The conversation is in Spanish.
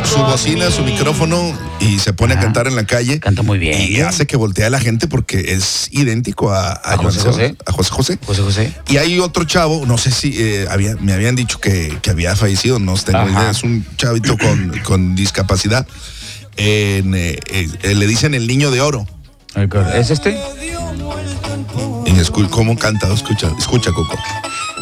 su bocina, su micrófono y se pone a cantar en la calle. Canta muy bien. Y hace que voltee a la gente porque es idéntico a José José. A José José. José José. Y hay otro chavo, no sé si me habían dicho que había fallecido, no tengo idea. Es un chavito con discapacidad. Le dicen el niño de oro. ¿Es este? Y ¿cómo canta? Escucha, Coco.